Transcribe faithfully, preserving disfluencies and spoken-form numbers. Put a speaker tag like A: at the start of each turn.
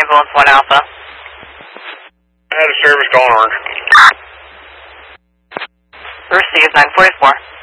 A: Ambulance one Alpha.
B: I had a service call on orange.
A: Received nine forty-four.